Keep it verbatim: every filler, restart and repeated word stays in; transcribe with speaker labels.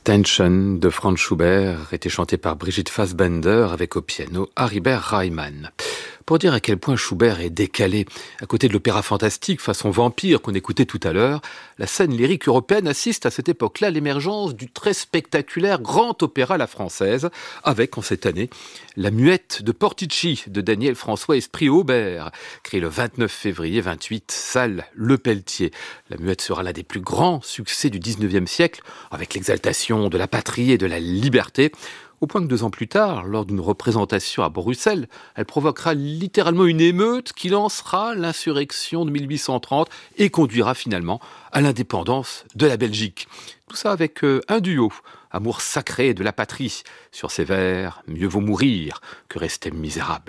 Speaker 1: Ständchen de Franz Schubert était chanté par Brigitte Fassbender avec au piano Haribert Reimann. Pour dire à quel point Schubert est décalé, à côté de l'opéra fantastique façon vampire qu'on écoutait tout à l'heure, la scène lyrique européenne assiste à cette époque-là à l'émergence du très spectaculaire grand opéra à la française, avec en cette année La Muette de Portici de Daniel François Esprit-Aubert, créé le vingt-neuf février vingt-huit, salle Le Pelletier. La Muette sera l'un des plus grands succès du dix-neuvième siècle, avec l'exaltation de la patrie et de la liberté, au point que deux ans plus tard, lors d'une représentation à Bruxelles, elle provoquera littéralement une émeute qui lancera l'insurrection de mille huit cent trente et conduira finalement à l'indépendance de la Belgique. Tout ça avec euh, un duo, amour sacré de la patrie, sur ses vers « Mieux vaut mourir que rester misérable ».